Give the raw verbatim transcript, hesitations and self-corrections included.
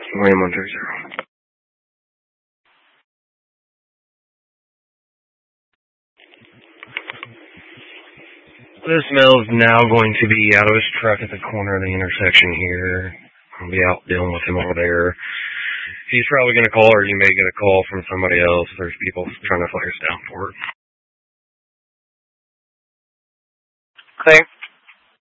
William one three zero. This male's now going to be out of his truck at the corner of the intersection here. I'll be out dealing with him over there. He's probably going to call, or you may get a call from somebody else. There's people trying to flag us down for it. Clear.